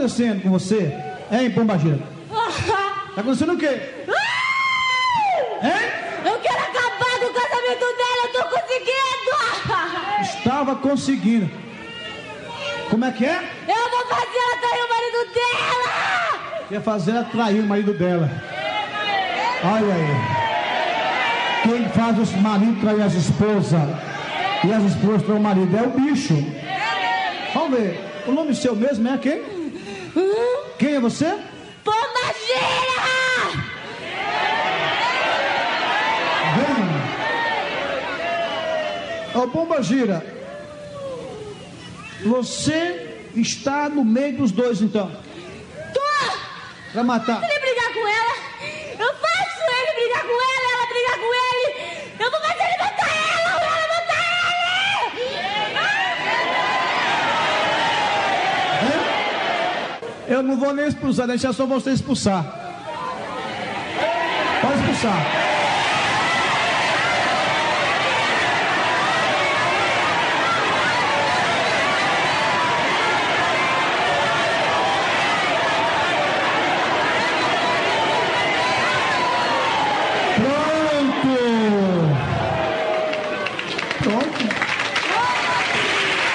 acontecendo com você? Hein, Pombagira? Tá acontecendo o quê? Hein? Eu quero acabar com o casamento dela, eu tô conseguindo! Estava conseguindo. Como é que é? Eu vou fazer ela trair o marido dela! Quer fazer ela trair o marido dela. Olha aí. Quem faz os maridos trair as esposas e as esposas trair o marido é o bicho. Vamos ver. O nome seu mesmo é quem? Quem é você? Pombagira! Vem. Ô, Pombagira. Você está no meio dos dois, então. Tô! Pra matar. Se ele brigar com ela, eu faço ele brigar com ela brigar com ele. Eu vou fazer ele matar ela, ou ela matar ele! Eu não vou nem expulsar, deixar só você expulsar. Pode expulsar. Pronto.